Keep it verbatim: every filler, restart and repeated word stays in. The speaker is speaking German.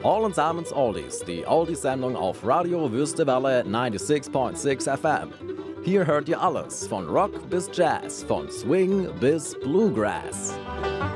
Allen Samens Oldies, die Oldies-Sendung auf Radio Wüstewelle neunundsechzig Komma sechs F M. Hier hört ihr alles, von Rock bis Jazz, von Swing bis Bluegrass.